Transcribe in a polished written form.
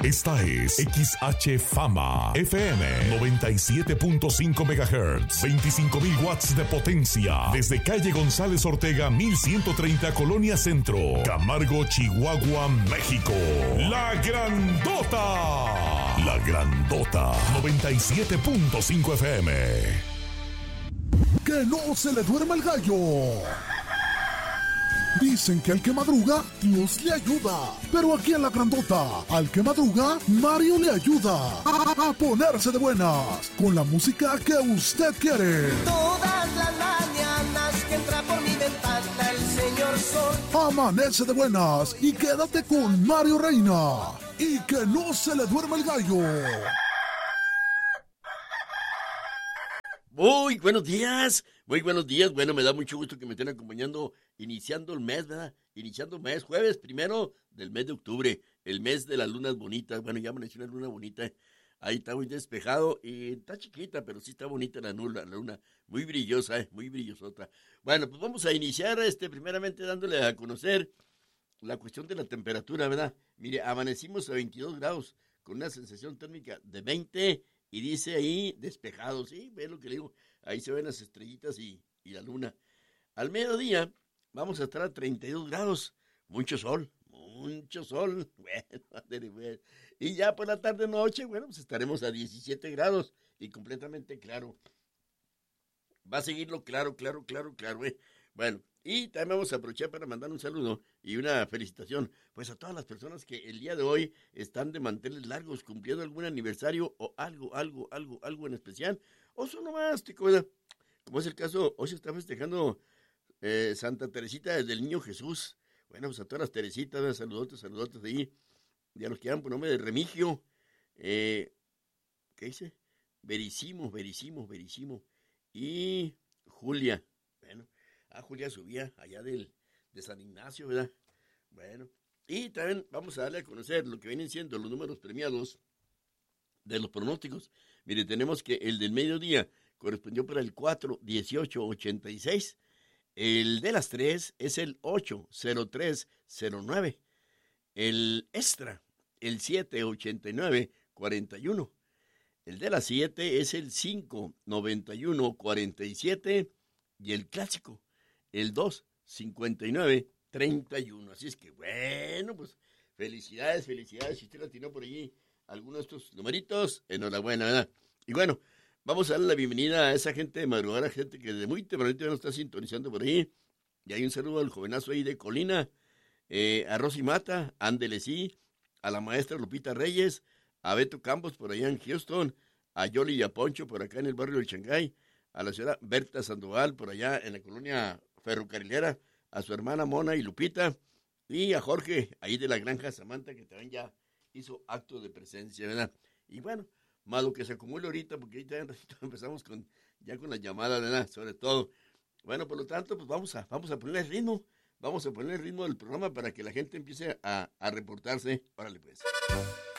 Esta es XH Fama FM 97.5 MHz, 25,000 watts de potencia, desde calle González Ortega 1130, Colonia Centro, Camargo, Chihuahua, México. La Grandota. La Grandota 97.5 FM. Que no se le duerma el gallo. Dicen que al que madruga, Dios le ayuda. Pero aquí en La Grandota, al que madruga, Mario le ayuda a ponerse de buenas con la música que usted quiere. Todas las mañanas que entra por mi ventana el señor sol. Amanece de buenas y quédate con Mario Reina. Y que no se le duerma el gallo. Muy buenos días, muy buenos días. Bueno, me da mucho gusto que me estén acompañando, iniciando el mes, ¿verdad? Iniciando el mes, jueves primero del mes de octubre, el mes de las lunas bonitas. Bueno, ya amaneció una luna bonita, ahí está muy despejado y está chiquita, pero sí está bonita la luna, muy brillosa, muy brillosota. Bueno, pues vamos a iniciar primeramente dándole a conocer la cuestión de la temperatura, ¿verdad? Mire, amanecimos a 22 grados con una sensación térmica de 20 y dice ahí despejado, ¿sí? ¿Ve lo que le digo? Ahí se ven las estrellitas y la luna. Al mediodía vamos a estar a 32 grados, mucho sol. Bueno, y ya por la tarde-noche, bueno, pues estaremos a 17 grados y completamente claro. Va a seguirlo claro, ¿eh? Bueno, y también vamos a aprovechar para mandar un saludo y una felicitación, pues a todas las personas que el día de hoy están de manteles largos, cumpliendo algún aniversario o algo en especial, o son nomás, ¿verdad? Como es el caso, hoy se está festejando Santa Teresita desde el Niño Jesús. Bueno, pues a todas las Teresitas, saludotes de ahí, y a los que llaman por nombre de Remigio, ¿qué dice? Verissimo, y Julia, bueno, Julia subía allá de San Ignacio, ¿verdad? Bueno, y también vamos a darle a conocer lo que vienen siendo los números premiados de los pronósticos. Mire, tenemos que el del mediodía correspondió para el 4, 18, 86. El de las 3 es el 8, 03, 09. El extra, el 7, 89, 41. El de las 7 es el 5, 91, 47. Y el clásico, el 2, 59, 31. Así es que, bueno, pues, felicidades. Si usted latinó por allí alguno de estos numeritos, enhorabuena, ¿verdad? Y bueno, vamos a darle la bienvenida a esa gente de madrugada, gente que desde muy tempranito ya nos está sintonizando por ahí. Y hay un saludo al jovenazo ahí de Colina, a Rosy Mata, ándele sí, a la maestra Lupita Reyes, a Beto Campos por allá en Houston, a Yoli y a Poncho por acá en el barrio del Shanghái, a la señora Berta Sandoval por allá en la colonia ferrocarrilera, a su hermana Mona y Lupita, y a Jorge ahí de la granja Samantha, que también ya hizo acto de presencia, ¿verdad? Y bueno, más lo que se acumula ahorita, porque ahorita en ratito empezamos con las llamadas, ¿verdad? Sobre todo. Bueno, por lo tanto, pues vamos a poner el ritmo, del programa para que la gente empiece a reportarse. Órale, pues.